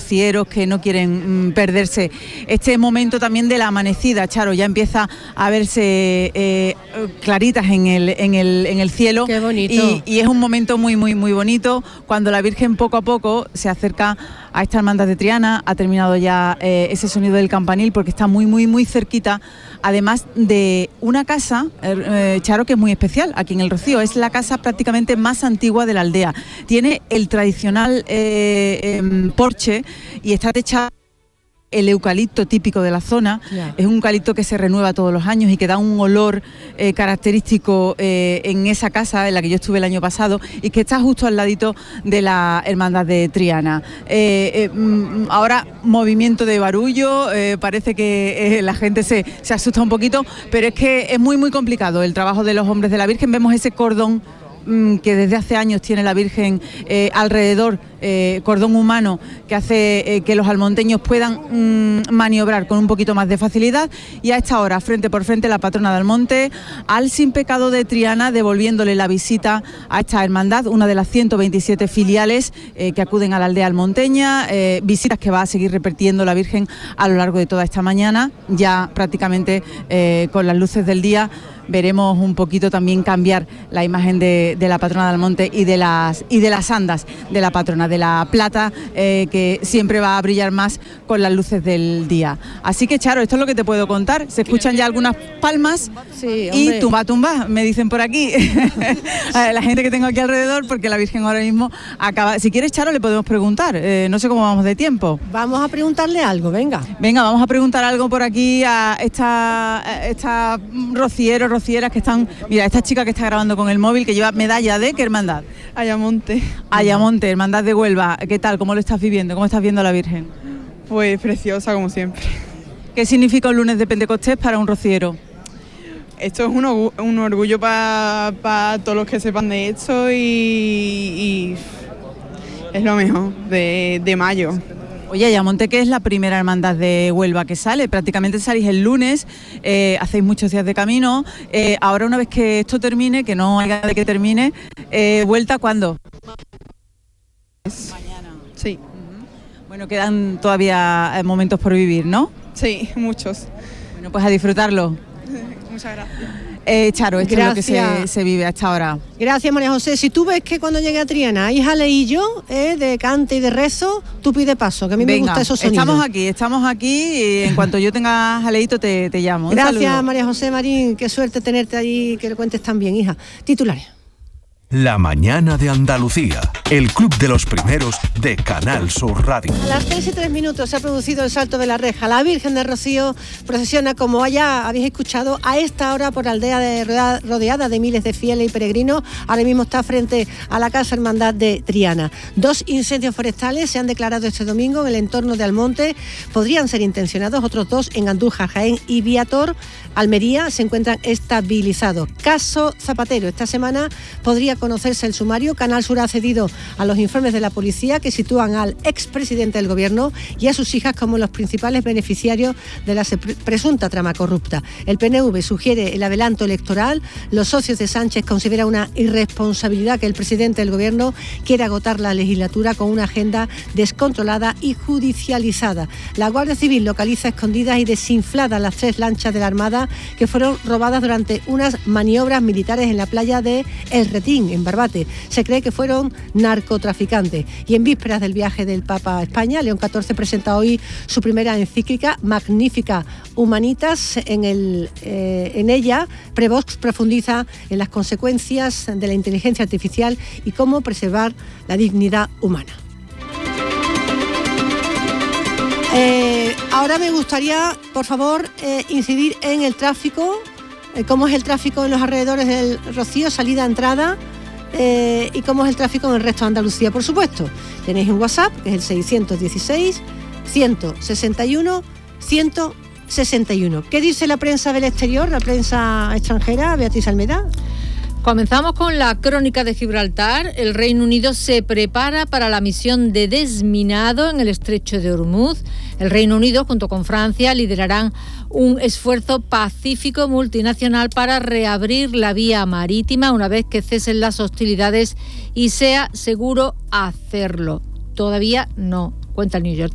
rocieros que no quieren perderse este momento también de la amanecida. Charo, ya empieza a verse claritas en el cielo. Qué bonito. Y es un momento muy, muy, muy bonito cuando la Virgen poco a poco se acerca a esta hermandad de Triana. Ha terminado ya ese sonido del campanil porque está muy, muy, muy cerquita, además de una casa, Charo, que es muy especial aquí en el Rocío. Es la casa prácticamente más antigua de la aldea. Tiene el tradicional porche y está techada el eucalipto típico de la zona. Yeah. Es un eucalipto que se renueva todos los años y que da un olor característico en esa casa en la que yo estuve el año pasado y que está justo al ladito de la hermandad de Triana. Ahora movimiento de barullo, parece que la gente se asusta un poquito, pero es que es muy, muy complicado el trabajo de los hombres de la Virgen. Vemos ese cordón que desde hace años tiene la Virgen alrededor, cordón humano, que hace que los almonteños puedan maniobrar con un poquito más de facilidad. Y a esta hora, frente por frente, la patrona de Almonte, al Sin Pecado de Triana, devolviéndole la visita a esta hermandad, una de las 127 filiales que acuden a la aldea almonteña, visitas que va a seguir repitiendo la Virgen a lo largo de toda esta mañana, ya prácticamente con las luces del día. Veremos un poquito también cambiar la imagen de la patrona de Almonte y de las andas de la patrona, de la plata, que siempre va a brillar más con las luces del día. Así que, Charo, esto es lo que te puedo contar. Se escuchan ya algunas palmas, sí, y tumba, me dicen por aquí. La gente que tengo aquí alrededor, porque la Virgen ahora mismo acaba. Si quieres, Charo, le podemos preguntar. No sé cómo vamos de tiempo. Vamos a preguntarle algo, venga. Venga, vamos a preguntar algo por aquí a esta rocieras que están. Mira, esta chica que está grabando con el móvil, que lleva medalla de ¿qué hermandad? Ayamonte. Ayamonte, hermandad de Huelva. ¿Qué tal? ¿Cómo lo estás viviendo? ¿Cómo estás viendo a la Virgen? Pues preciosa, como siempre. ¿Qué significa un lunes de Pentecostés para un rociero? Esto es un orgullo para todos los que sepan de esto y es lo mejor de mayo. Oye, Ayamonte, que es la primera hermandad de Huelva que sale, prácticamente salís el lunes, hacéis muchos días de camino, ahora una vez que esto termine, que no hay ganas de que termine, ¿vuelta cuándo? Mañana. Sí. Bueno, quedan todavía momentos por vivir, ¿no? Sí, muchos. Bueno, pues a disfrutarlo. Muchas gracias. Charo, esto gracias. Es lo que se vive hasta ahora. Gracias, María José. Si tú ves que cuando llegue a Triana hay jaleillo de cante y de rezo, tú pide paso, que a mí me gusta esos sonidos. Estamos aquí y en cuanto yo tenga jaleito te llamo. Gracias, María José Marín, qué suerte tenerte allí, que le cuentes tan bien, hija. Titulares. La mañana de Andalucía, el club de los primeros de Canal Sur Radio. A las 3:03 se ha producido el salto de la reja. La Virgen del Rocío procesiona, como ya habéis escuchado, a esta hora por aldea rodeada de miles de fieles y peregrinos. Ahora mismo está frente a la Casa Hermandad de Triana. 2 incendios forestales se han declarado este domingo en el entorno de Almonte. Podrían ser intencionados, otros 2 en Andújar, Jaén y Viator, Almería, se encuentran estabilizados. Caso Zapatero. Esta semana podría conocerse el sumario. Canal Sur ha accedido a los informes de la policía que sitúan al expresidente del gobierno y a sus hijas como los principales beneficiarios de la presunta trama corrupta. El PNV sugiere el adelanto electoral. Los socios de Sánchez consideran una irresponsabilidad que el presidente del gobierno quiera agotar la legislatura con una agenda descontrolada y judicializada. La Guardia Civil localiza escondidas y desinfladas las 3 lanchas de la Armada que fueron robadas durante unas maniobras militares en la playa de El Retín, en Barbate. Se cree que fueron narcotraficantes. Y en vísperas del viaje del Papa a España, León XIV presenta hoy su primera encíclica, Magnificat Humanitas. En ella, Prevost profundiza en las consecuencias de la inteligencia artificial y cómo preservar la dignidad humana. Ahora me gustaría, por favor, incidir en el tráfico, cómo es el tráfico en los alrededores del Rocío, salida, entrada, y cómo es el tráfico en el resto de Andalucía, por supuesto. Tenéis un WhatsApp, que es el 616 161 161. ¿Qué dice la prensa del exterior, la prensa extranjera, Beatriz Almeda? Comenzamos con la crónica de Gibraltar. El Reino Unido se prepara para la misión de desminado en el estrecho de Hormuz. El Reino Unido, junto con Francia, liderarán un esfuerzo pacífico multinacional para reabrir la vía marítima una vez que cesen las hostilidades y sea seguro hacerlo. Todavía no, cuenta el New York Times.